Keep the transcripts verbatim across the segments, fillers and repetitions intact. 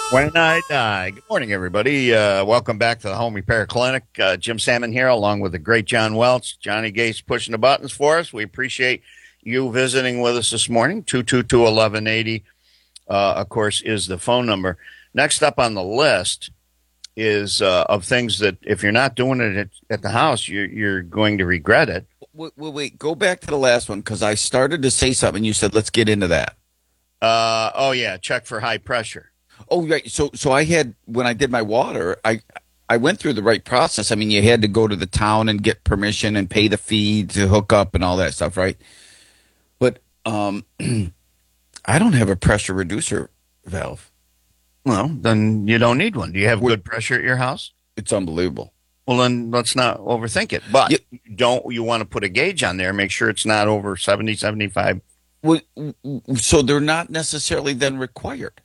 When I die. Good morning, everybody. Uh, welcome back to the Home Repair Clinic. Uh, Jim Salmon here, along with the great John Welch. Johnny Gates pushing the buttons for us. We appreciate you visiting with us this morning. two two two, eleven eighty, uh, of course, is the phone number. Next up on the list is uh, of things that if you're not doing it at, at the house, you're, you're going to regret it. Wait, wait, wait. Go back to the last one because I started to say something. You said, let's get into that. Uh, oh, yeah, check for high pressure. Oh, right. So, so I had, when I did my water, I, I went through the right process. I mean, you had to go to the town and get permission and pay the fee to hook up and all that stuff, right? But um, I don't have a pressure reducer valve. Well, then you don't need one. Do you have good pressure at your house? It's unbelievable. Well, then let's not overthink it. But Yeah. don't you want to put a gauge on there? Make sure it's not over seventy, seventy-five. Well, so they're not necessarily then required.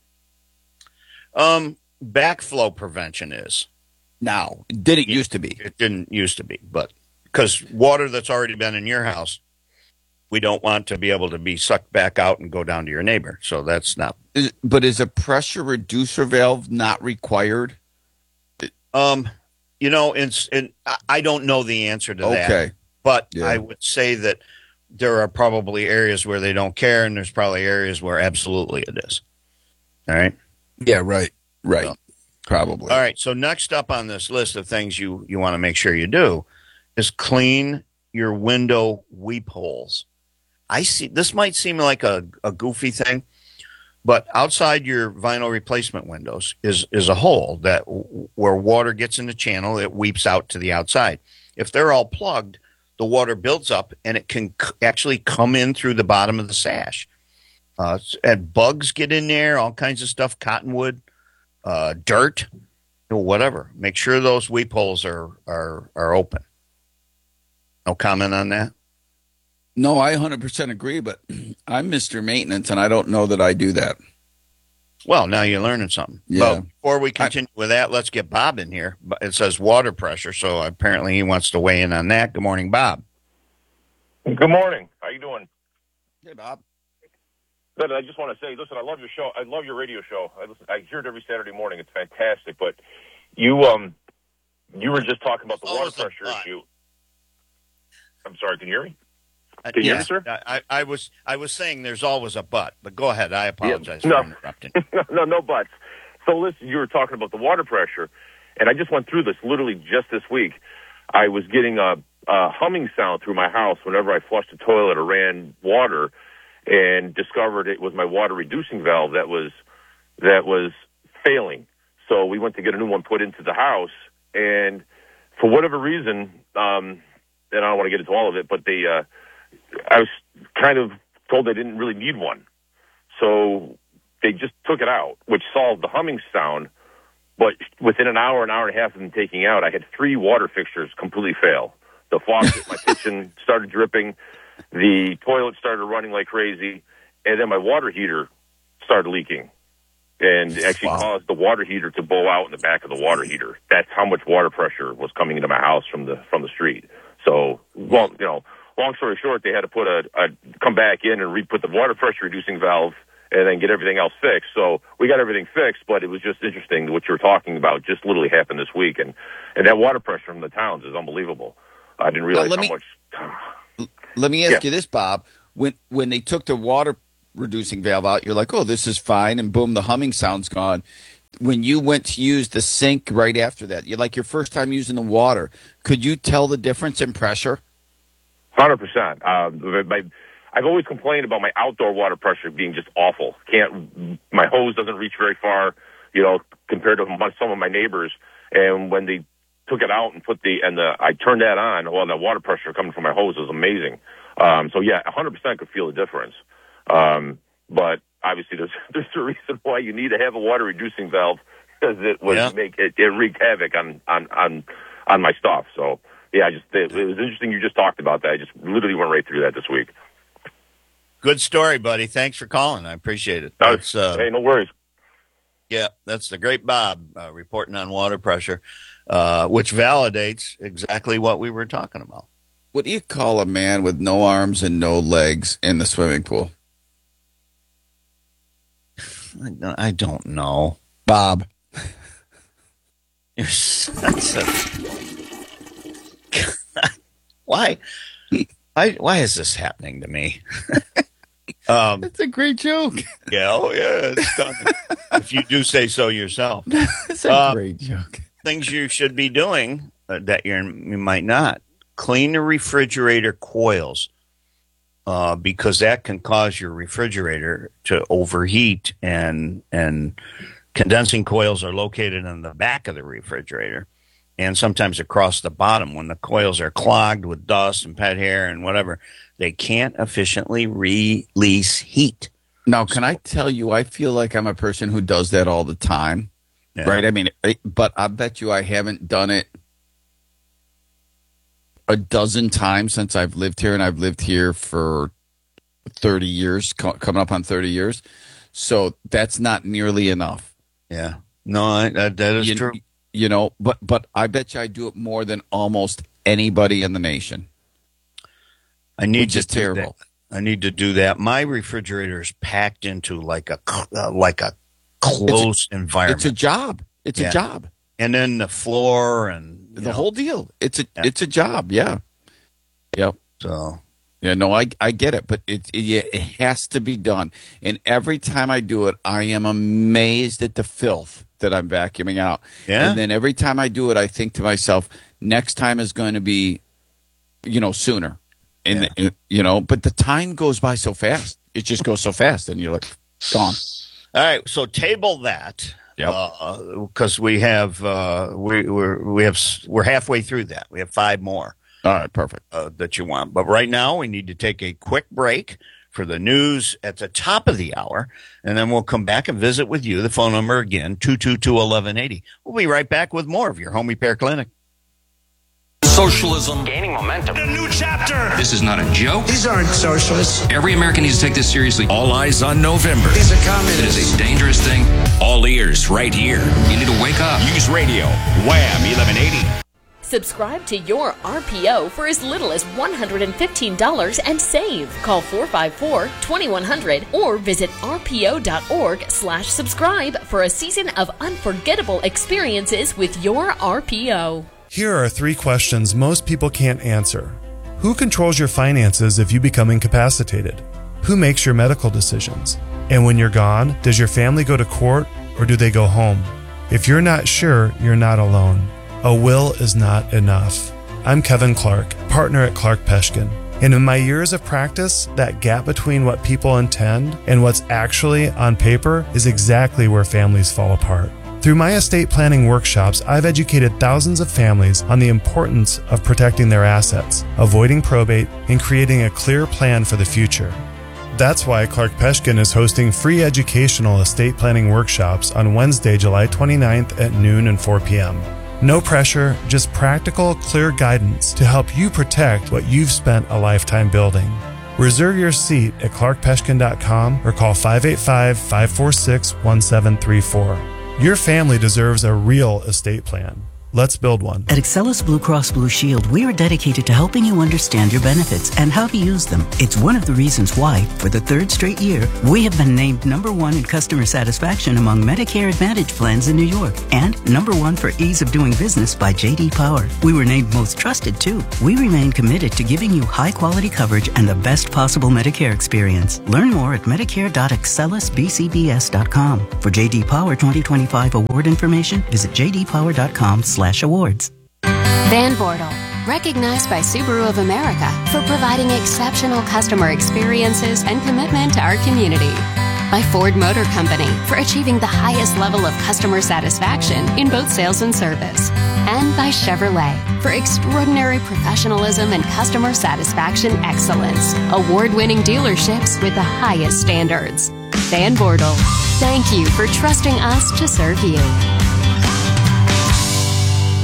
Um, backflow prevention is. Now, did it used to be? It didn't used to be, but because water that's already been in your house, we don't want to be able to be sucked back out and go down to your neighbor. So that's not. Is, but is a pressure reducer valve not required? Um, you know, it's and I don't know the answer to that. Okay. But Yeah. I would say that there are probably areas where they don't care, and there's probably areas where absolutely it is. All right. Yeah, right. Right. So- Probably. All right. So next up on this list of things you you want to make sure you do is clean your window weep holes. I see this might seem like a, a goofy thing, but outside your vinyl replacement windows is is a hole that where water gets in the channel, it weeps out to the outside. If they're all plugged, the water builds up and it can c- actually come in through the bottom of the sash. Uh, and bugs get in there, all kinds of stuff, cottonwood, uh, dirt, or whatever. Make sure those weep holes are are are open. No comment on that. No, I one hundred percent agree, but I'm Mister Maintenance, and I don't know that I do that. Well, now you're learning something. Yeah. But before we continue with that, let's get Bob in here. It says water pressure, so apparently he wants to weigh in on that. Good morning, Bob. Good morning. How you doing? Hey, Bob. Good. I just want to say, listen, I love your show. I love your radio show. I listen, I hear it every Saturday morning. It's fantastic. But you, um, you were just talking about the water Always a pressure but. issue. I'm sorry. Can you hear me? Uh, Can you hear yeah, me, sir? I, I was I was saying there's always a but, but go ahead. I apologize Yeah, no. for interrupting. no, no buts. So listen, you were talking about the water pressure, and I just went through this literally just this week. I was getting a, a humming sound through my house whenever I flushed the toilet or ran water, and discovered it was my water reducing valve that was that was failing. So we went to get a new one put into the house, and for whatever reason, um, and I don't want to get into all of it, but they, uh, I was kind of told they didn't really need one, so they just took it out, which solved the humming sound. But within an hour, an hour and a half of them taking out, I had three water fixtures completely fail. The faucet in my kitchen started dripping. The toilet started running like crazy. And then my water heater started leaking and actually Wow. caused the water heater to blow out in the back of the water heater. That's how much water pressure was coming into my house from the from the street. So, well, you know, long story short, they had to put a, a come back in and re-put the water pressure reducing valve and then get everything else fixed. So we got everything fixed, but it was just interesting what you're talking about just literally happened this week. And, and that water pressure from the towns is unbelievable. I didn't realize let how me- much. Let me ask Yeah. you this, Bob. When when they took the water reducing valve out, you're like, oh, this is fine, and boom, the humming sound's gone. When you went to use the sink right after that, you're like your first time using the water. Could you tell the difference in pressure? Hundred percent. My, I've always complained about my outdoor water pressure being just awful. Can't my hose doesn't reach very far, you know, compared to my, some of my neighbors. And when they took it out and put the and the I turned that on, well, the water pressure coming from my hose was amazing. Um, so yeah, hundred percent could feel the difference. Um, but obviously, there's there's a reason why you need to have a water reducing valve because it was Yeah. make it, it wreaked havoc on on on on my stuff. So. Yeah, I just it, it was interesting. You just talked about that. I just literally went right through that this week. Good story, buddy. Thanks for calling. I appreciate it. No, That's, uh, hey, no worries. yeah, that's the great Bob uh, reporting on water pressure, uh, which validates exactly what we were talking about. What do you call a man with no arms and no legs in the swimming pool? I don't, I don't know. Bob. You're such a... Why? Why? Why is this happening to me? um, That's a great joke. yeah, oh yeah, it's done. If you do say so yourself. That's a Uh, great joke. Things you should be doing uh, that you're, you might not. Clean the refrigerator coils uh, because that can cause your refrigerator to overheat, and and condensing coils are located in the back of the refrigerator and sometimes across the bottom. When the coils are clogged with dust and pet hair and whatever, they can't efficiently release heat. Now, can I tell you, I feel like I'm a person who does that all the time, Yeah. right? I mean, I- but I bet you I haven't done it a dozen times since I've lived here, and I've lived here for thirty years, co- coming up on thirty years. So that's not nearly enough. Yeah. No, I, that, that is you, true. You know, but but I bet you I do it more than almost anybody in the nation. I need Which to is do terrible. that. I need to do that. My refrigerator is packed into like a cl- uh, like a closed environment, It's a job. It's Yeah. a job. and then the floor and you The know, whole deal. It's a Yeah. it's a job. Yeah. Yep. So Yeah, no, I I get it, but it, it it has to be done. And every time I do it, I am amazed at the filth that I'm vacuuming out. Yeah. And then every time I do it, I think to myself, next time is going to be, you know, sooner. And Yeah. you know, but the time goes by so fast. It just goes so fast, and you're like, gone. all right, so table that. Yep. Because we have uh, we we're we have s- we're halfway through that. We have five more All right, perfect. uh, that you want. But right now, we need to take a quick break for the news at the top of the hour, and then we'll come back and visit with you. The phone number again, two two two, eleven eighty. We'll be right back with more of your Home Repair Clinic. Socialism. Gaining momentum. A new chapter. This is not a joke. These aren't socialists. Every American needs to take this seriously. All eyes on November. These are It is communists. a dangerous thing. All ears right here. You need to wake up. News Radio. Wham eleven eighty. Subscribe to your R P O for as little as one hundred fifteen dollars and save. Call four five four, two one zero zero or visit r p o dot org slash subscribe for a season of unforgettable experiences with your R P O. Here are three questions most people can't answer. Who controls your finances if you become incapacitated? Who makes your medical decisions? And when you're gone, does your family go to court or do they go home? If you're not sure, you're not alone. A will is not enough. I'm Kevin Clark, partner at Clark Peshkin. And in my years of practice, that gap between what people intend and what's actually on paper is exactly where families fall apart. Through my estate planning workshops, I've educated thousands of families on the importance of protecting their assets, avoiding probate, and creating a clear plan for the future. That's why Clark Peshkin is hosting free educational estate planning workshops on Wednesday, July twenty-ninth at noon and four p.m. No pressure, just practical, clear guidance to help you protect what you've spent a lifetime building. Reserve your seat at clark peshkin dot com or call five eight five, five four six, one seven three four. Your family deserves a real estate plan. Let's build one. At Excellus Blue Cross Blue Shield, we are dedicated to helping you understand your benefits and how to use them. It's one of the reasons why, for the third straight year, we have been named number one in customer satisfaction among Medicare Advantage plans in New York and number one for ease of doing business by J D Power. We were named most trusted, too. We remain committed to giving you high-quality coverage and the best possible Medicare experience. Learn more at medicare dot excellus b c b s dot com. For J D Power twenty twenty-five award information, visit j d power dot com slash awards. Van Bortle, recognized by Subaru of America for providing exceptional customer experiences and commitment to our community. By Ford Motor Company for achieving the highest level of customer satisfaction in both sales and service. And by Chevrolet for extraordinary professionalism and customer satisfaction excellence. Award-winning dealerships with the highest standards. Van Bortle, thank you for trusting us to serve you.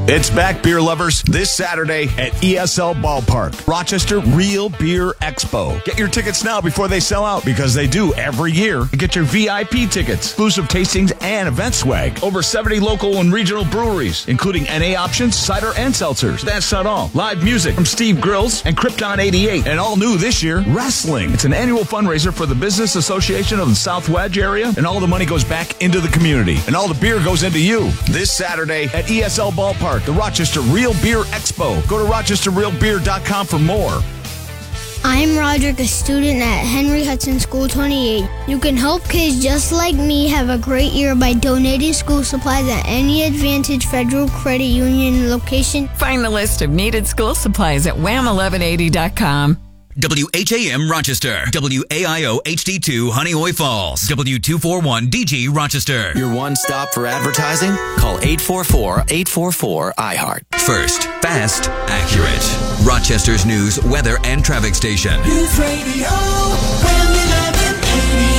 It's back, beer lovers, this Saturday at E S L Ballpark. Rochester Real Beer Expo. Get your tickets now before they sell out, because they do every year. Get your V I P tickets, exclusive tastings, and event swag. Over seventy local and regional breweries, including N A options, cider, and seltzers. That's not all. Live music from Steve Grills and Krypton eighty-eight. And all new this year, wrestling. It's an annual fundraiser for the Business Association of the South Wedge area, and all the money goes back into the community. And all the beer goes into you. This Saturday at E S L Ballpark, the Rochester Real Beer Expo. Go to rochester real beer dot com for more. I'm Roderick, a student at Henry Hudson School twenty-eight. You can help kids just like me have a great year by donating school supplies at any Advantage Federal Credit Union location. Find the list of needed school supplies at wham eleven eighty dot com. W H A M Rochester, W A I O H D two Honeoye Falls, W two forty-one D G Rochester. Your one stop for advertising? Call eight four four, eight four four, I heart. First, fast, accurate. Rochester's news, weather, and traffic station. News Radio, Wham eleven eighty.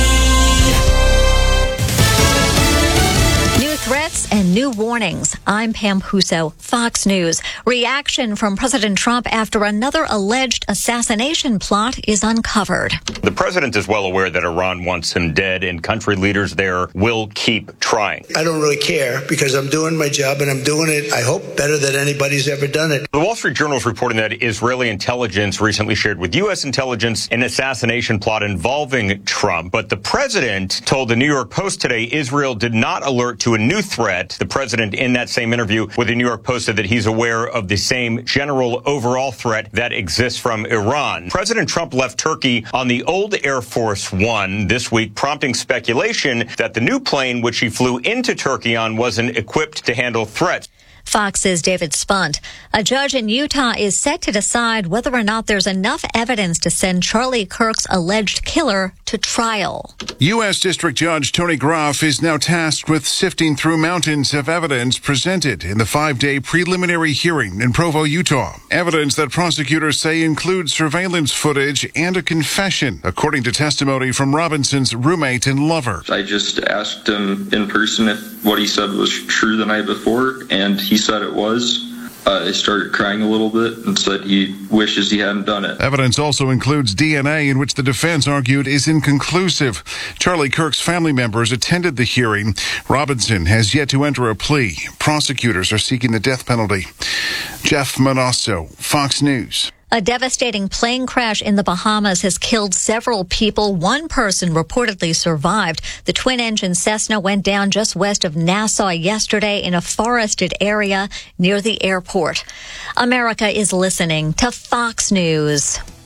New threats and new warnings. I'm Pam Huso, Fox News. Reaction from President Trump after another alleged assassination plot is uncovered. The president is well aware that Iran wants him dead, and country leaders there will keep trying. I don't really care, because I'm doing my job, and I'm doing it, I hope, better than anybody's ever done it. The Wall Street Journal is reporting that Israeli intelligence recently shared with U S intelligence an assassination plot involving Trump. But the president told the New York Post today Israel did not alert to a new threat. The president, in that same interview with the New York Post, said that he's aware of the same general overall threat that exists from Iran. President Trump left Turkey on the old Air Force One this week, prompting speculation that the new plane which he flew into Turkey on wasn't equipped to handle threats. Fox's David Spunt. A judge in Utah is set to decide whether or not there's enough evidence to send Charlie Kirk's alleged killer to trial. U S. District Judge Tony Groff is now tasked with sifting through mountains of evidence presented in the five-day preliminary hearing in Provo, Utah. Evidence that prosecutors say includes surveillance footage and a confession, according to testimony from Robinson's roommate and lover. I just asked him in person if what he said was true the night before, and he said it was. Uh, I started crying a little bit and said he wishes he hadn't done it. Evidence also includes D N A, in which the defense argued is inconclusive. Charlie Kirk's family members attended the hearing. Robinson has yet to enter a plea. Prosecutors are seeking the death penalty. Jeff Manasso, Fox News. A devastating plane crash in the Bahamas has killed several people. One person reportedly survived. The twin-engine Cessna went down just west of Nassau yesterday in a forested area near the airport. America is listening to Fox News.